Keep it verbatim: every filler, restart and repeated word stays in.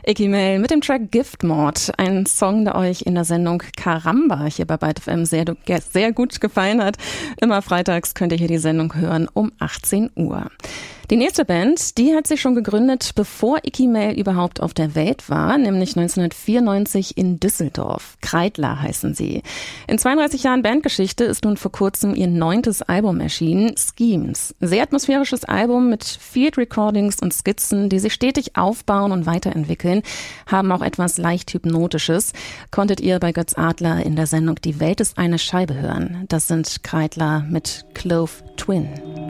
Iggy Mail mit dem Track Giftmord, ein Song, der euch in der Sendung Caramba hier bei Byte F M sehr, sehr gut gefallen hat. Immer freitags könnt ihr hier die Sendung hören um achtzehn Uhr. Die nächste Band, die hat sich schon gegründet, bevor Iggy Mail überhaupt auf der Welt war, nämlich neunzehnhundertvierundneunzig in Düsseldorf. Kreidler heißen sie. In zweiunddreißig Jahren Bandgeschichte ist nun vor kurzem ihr neuntes Album erschienen, Schemes. Sehr atmosphärisches Album mit Field Recordings und Skizzen, die sich stetig aufbauen und weiterentwickeln, haben auch etwas leicht Hypnotisches. Konntet ihr bei Götz Adler in der Sendung Die Welt ist eine Scheibe hören. Das sind Kreidler mit Clove Twin.